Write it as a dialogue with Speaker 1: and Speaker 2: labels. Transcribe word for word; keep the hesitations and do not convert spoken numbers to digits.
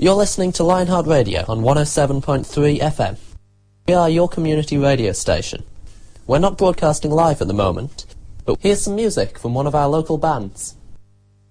Speaker 1: You're listening to Lionheart Radio on one oh seven point three F M. We are your community radio station. We're not broadcasting live at the moment, but here's some music from one of our local bands.